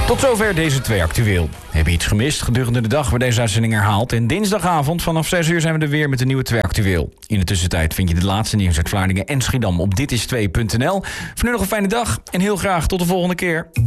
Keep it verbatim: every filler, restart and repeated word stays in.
Tot zover deze twee actueel. Heb je iets gemist? Gedurende de dag wordt deze uitzending herhaald. En dinsdagavond vanaf zes uur zijn we er weer met een nieuwe twee actueel. In de tussentijd vind je de laatste nieuws uit Vlaardingen en Schiedam op dit is twee punt n l. Voor nu nog een fijne dag en heel graag tot de volgende keer.